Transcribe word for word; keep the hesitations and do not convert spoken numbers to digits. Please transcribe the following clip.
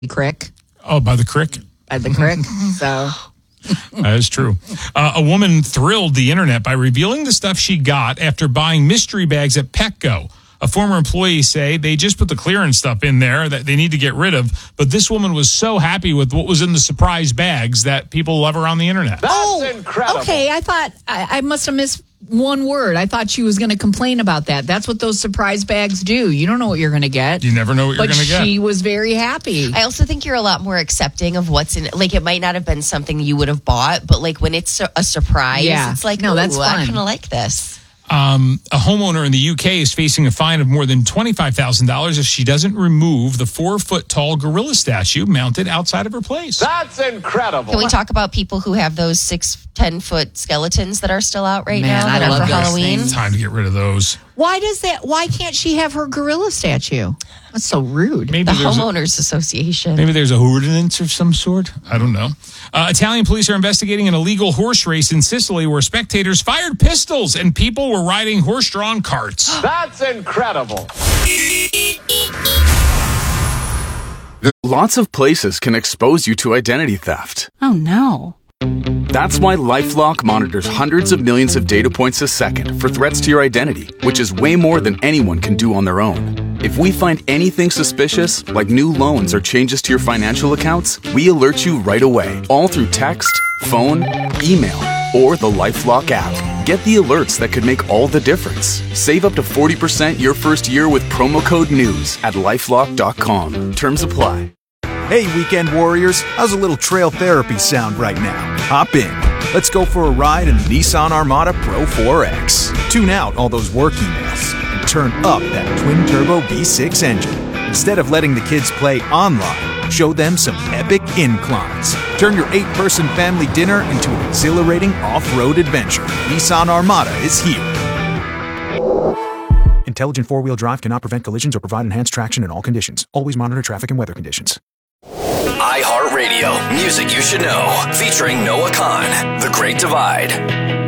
Crick. Oh, by the crick? By the crick. So... That is true. Uh, a woman thrilled the internet by revealing the stuff she got after buying mystery bags at Petco. A former employee say they just put the clearance stuff in there that they need to get rid of. But this woman was so happy with what was in the surprise bags that people love her on the internet. That's oh, incredible. Okay, I thought I, I must have missed one word. I thought she was going to complain about that. That's what those surprise bags do. You don't know what you're going to get. You never know what you're going to get. But she was very happy. I also think you're a lot more accepting of what's in it. Like, it might not have been something you would have bought, but like when it's a surprise, yeah. it's like, no, that's fun. I kind of like this. Um, a homeowner in the U K is facing a fine of more than twenty-five thousand dollars if she doesn't remove the four-foot-tall gorilla statue mounted outside of her place. That's incredible. Can we talk about people who have those six, ten-foot skeletons that are still out right Man, now I that are love for those Halloween? things. Time to get rid of those. Why does that? Why can't she have her gorilla statue? That's so rude. Maybe The there's a- Homeowners Association. Maybe there's a ordinance of some sort. I don't know. Uh, Italian police are investigating an illegal horse race in Sicily where spectators fired pistols and people were riding horse-drawn carts. That's incredible. Lots of places can expose you to identity theft. Oh, no. That's why LifeLock monitors hundreds of millions of data points a second for threats to your identity, which is way more than anyone can do on their own. If we find anything suspicious, like new loans or changes to your financial accounts, we alert you right away, all through text, phone, email, or the LifeLock app. Get the alerts that could make all the difference. Save up to forty percent your first year with promo code NEWS at LifeLock dot com. Terms apply. Hey, weekend warriors, how's a little trail therapy sound right now? Hop in. Let's go for a ride in the Nissan Armada Pro four X. Tune out all those work emails and turn up that twin-turbo V six engine. Instead of letting the kids play online, show them some epic inclines. Turn your eight-person family dinner into an exhilarating off-road adventure. Nissan Armada is here. Intelligent four-wheel drive cannot prevent collisions or provide enhanced traction in all conditions. Always monitor traffic and weather conditions. iHeartRadio, music you should know, featuring Noah Khan, The Great Divide.